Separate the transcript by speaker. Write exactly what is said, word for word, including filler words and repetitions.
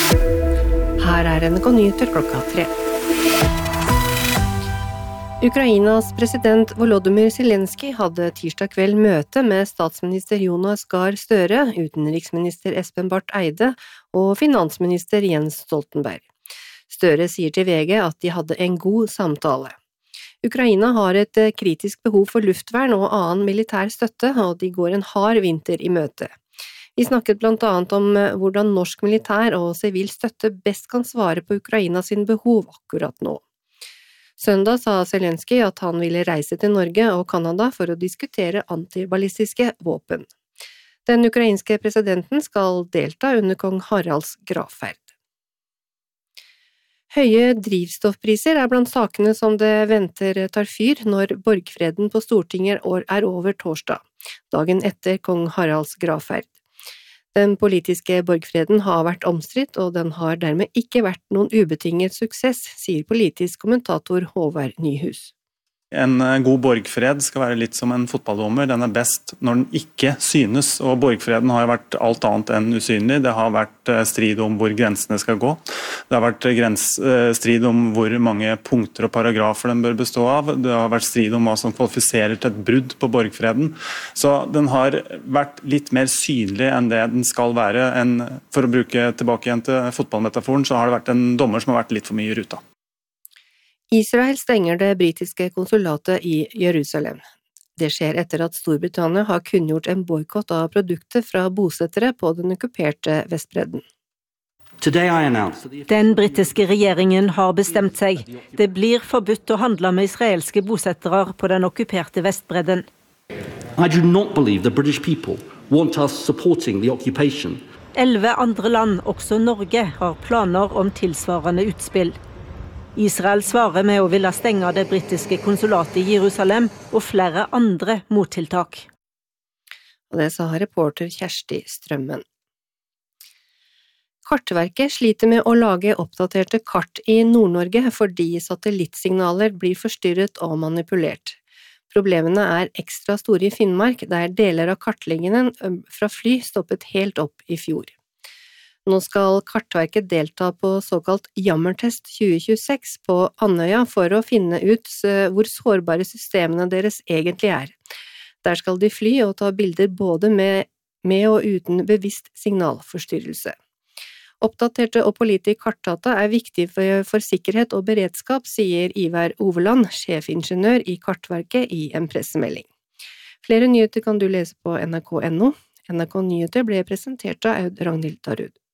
Speaker 1: Her er N R K Nyheter klokka tre. Ukrainas president Volodymyr Zelensky hadde tirsdag kveld møte med statsminister Jonas Gahr Støre, utenriksminister Espen Barth Eide og finansminister Jens Stoltenberg. Støre sier til V G at de hadde en god samtale. Ukraina har et kritisk behov for luftvern og annen militær støtte, og de går en hard vinter i møte. Vi snakket blant annet om hvordan norsk militær og sivil støtte best kan svare på Ukrainas behov akkurat nå. Søndag sa Zelensky at han ville reise til Norge og Kanada for å diskutere antiballistiske våpen. Den ukrainske presidenten skal delta under kong Haralds gravferd. Høye drivstoffpriser er blant sakene som det venter tar fyr når borgfreden på Stortinget er over torsdag, dagen etter kong Haralds gravferd. Den politiske borgfreden har vært omstridt, og den har dermed ikke vært noen ubetinget suksess, sier politisk kommentator Håvard Nyhus.
Speaker 2: En god borgfred skal være litt som en fotballdommer. Den er best når den ikke synes, og borgfreden har vært alt annet enn usynlig. Det har vært strid om hvor grensene skal gå. Det har vært grens, strid om hvor mange punkter og paragrafer den bør bestå av. Det har vært strid om hva som kvalifiserer til et brudd på borgfreden. Så den har vært litt mer synlig enn det den skal være. En, for å bruke tilbake igjen til fotballmetaforen, så har det vært en dommer som har vært litt for mye i ruta.
Speaker 1: Israel stenger det britiske konsulatet i Jerusalem. Det skjer etter at Storbritannia har kunngjort en boikott av produkter fra bosettere på den okkuperte Vestbredden.
Speaker 3: Den britiske regjeringen har bestemt seg. Det blir forbudt å handle med israelske bosettere på den okkuperte Vestbredden.
Speaker 4: I do not believe the British people want us supporting the occupation.
Speaker 3: Elleve andre land, også Norge, har planer om tilsvarende utspill. Israel svarer med å ville stenge det britiske konsulatet i Jerusalem og flere andre mottiltak.
Speaker 1: Og det sa reporter Kjersti Strømmen. Kartverket sliter med å lage oppdaterte kart i Nord-Norge fordi satellittsignaler blir forstyrret og manipulert. Problemene er ekstra store i Finnmark, der deler av kartleggingen fra fly stoppet helt opp i fjor. Nå skal Kartverket delta på såkalt Jammertest tjue tjueseks på Andøya for å finne ut hvor sårbare systemene deres egentlig er. Der skal de fly og ta bilder både med, med og uten bevisst signalforstyrrelse. Oppdaterte og pålitelige kartdata er viktig for, for sikkerhet og beredskap, sier Ivar Overland, sjefingeniør i Kartverket i en pressemelding. Flere nyheter kan du lese på N R K punktum N O. N R K Nyheter ble presentert av Aud Ragnhild Darud.